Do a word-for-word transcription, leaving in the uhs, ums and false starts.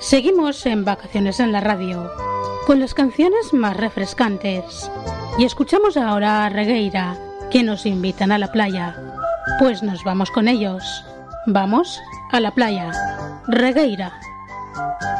Seguimos en Vacaciones en la Radio, con las canciones más refrescantes. Y escuchamos ahora a Regueira, que nos invitan a la playa. Pues nos vamos con ellos. Vamos a la playa. Regueira.